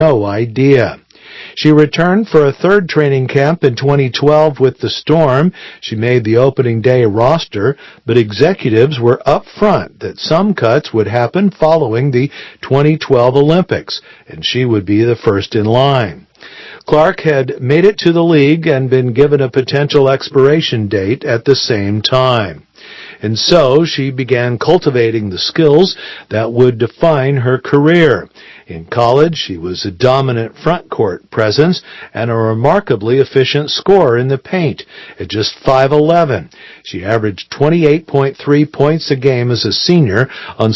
no idea. She returned for a third training camp in 2012 with the Storm. She made the opening day roster, but executives were upfront that some cuts would happen following the 2012 Olympics, and she would be the first in line. Clark had made it to the league and been given a potential expiration date at the same time. And so she began cultivating the skills that would define her career. In college, she was a dominant front court presence and a remarkably efficient scorer in the paint. At just 5'11", she averaged 28.3 points a game as a senior on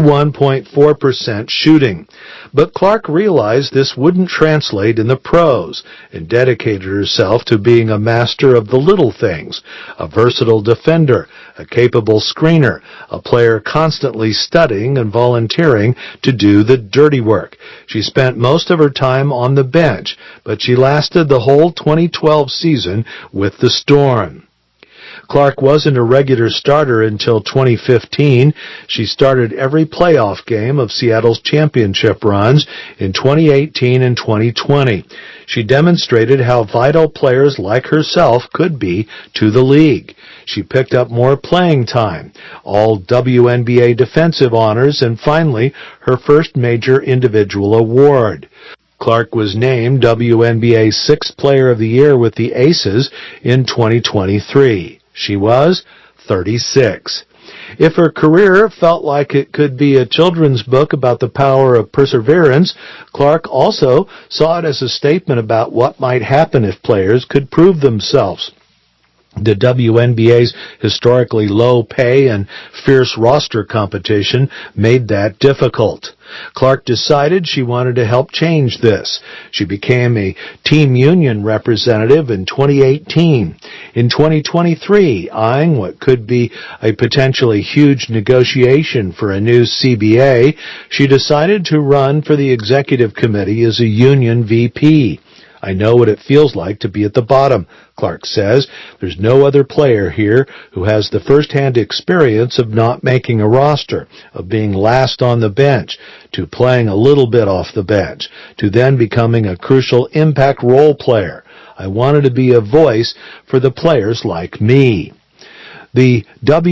61.4% shooting. But Clark realized this wouldn't translate in the pros and dedicated herself to being a master of the little things, a versatile defender, a capable screener, a player constantly studying and volunteering to do the dirty work. She spent most of her time on the bench, but she lasted the whole 2012 season with the Storm. Clark wasn't a regular starter until 2015. She started every playoff game of Seattle's championship runs in 2018 and 2020. She demonstrated how vital players like herself could be to the league. She picked up more playing time, all WNBA defensive honors, and finally, her first major individual award. Clark was named WNBA Sixth Player of the Year with the Aces in 2023. She was 36. If her career felt like it could be a children's book about the power of perseverance, Clark also saw it as a statement about what might happen if players could prove themselves. The WNBA's historically low pay and fierce roster competition made that difficult. Clark decided she wanted to help change this. She became a team union representative in 2018. In 2023, eyeing what could be a potentially huge negotiation for a new CBA, she decided to run for the executive committee as a union VP. I know what it feels like to be at the bottom, Clark says. There's no other player here who has the first-hand experience of not making a roster, of being last on the bench, to playing a little bit off the bench, to then becoming a crucial impact role player. I wanted to be a voice for the players like me. The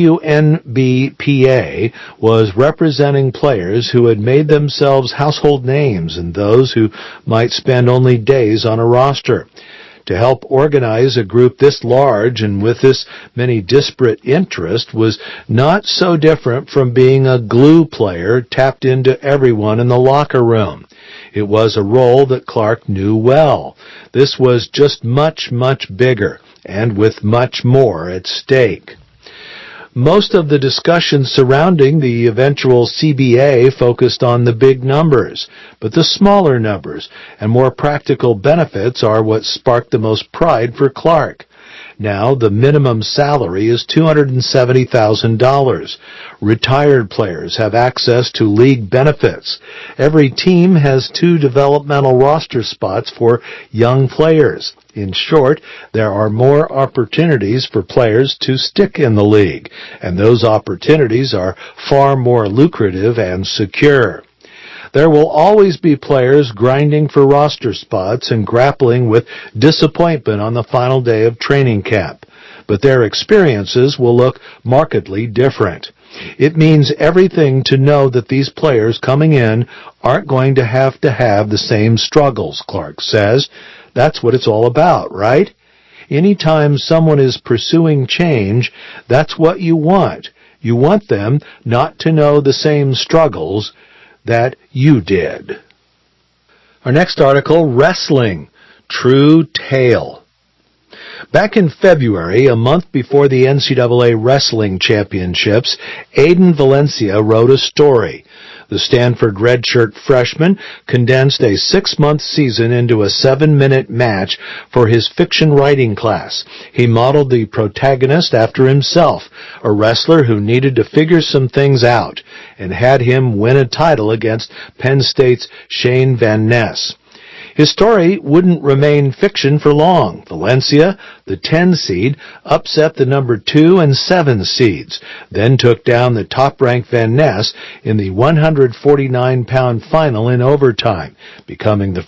WNBPA was representing players who had made themselves household names and those who might spend only days on a roster. To help organize a group this large and with this many disparate interests was not so different from being a glue player tapped into everyone in the locker room. It was a role that Clark knew well. This was just much, much bigger and with much more at stake. Most of the discussion surrounding the eventual CBA focused on the big numbers, but the smaller numbers and more practical benefits are what sparked the most pride for Clark. Now, the minimum salary is $270,000. Retired players have access to league benefits. Every team has 2 developmental roster spots for young players. In short, there are more opportunities for players to stick in the league, and those opportunities are far more lucrative and secure. There will always be players grinding for roster spots and grappling with disappointment on the final day of training camp, but their experiences will look markedly different. It means everything to know that these players coming in aren't going to have the same struggles, Clark says. That's what it's all about, right? Anytime someone is pursuing change, that's what you want. You want them not to know the same struggles that you did. Our next article, Wrestling, True Tale. Back in February, a month before the NCAA Wrestling Championships, Aiden Valencia wrote a story. The Stanford redshirt freshman condensed a 6-month season into a 7-minute match for his fiction writing class. He modeled the protagonist after himself, a wrestler who needed to figure some things out, and had him win a title against Penn State's Shane Van Ness. His story wouldn't remain fiction for long. Valencia, the 10 seed, upset the number 2 and 7 seeds, then took down the top-ranked Van Ness in the 149-pound final in overtime, becoming the